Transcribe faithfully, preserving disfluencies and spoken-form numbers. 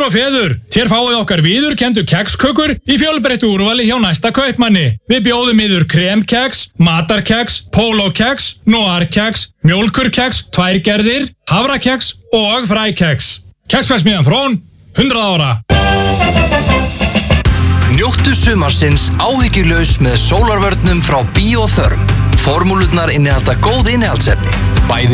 og feður, þér fáið okkar viðurkenndu kekskökur í fjölbreyttu úrvali hjá næsta kaupmanni. Við bjóðum yður kremkeks, matarkeks, pólókeks, noirkeks, mjólkurkeks, tværgerðir, havrakeks og frækeks. Keksverksmiðjan Frón, hundrað ára. Njóttu sumarsins áhyggjulaus með sólarvörnum frá Bíóþörm. Formúlurnar innihalda góð innihaldsefni, bæði